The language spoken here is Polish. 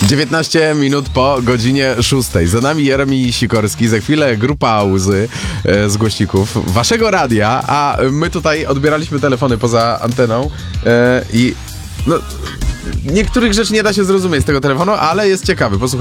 19 minut po godzinie 6. Za nami Jeremi Sikorski, za chwilę grupa Łzy z głośników waszego radia, a my tutaj odbieraliśmy telefony poza anteną i no, niektórych rzeczy nie da się zrozumieć z tego telefonu, ale jest ciekawy. Posłuchaj.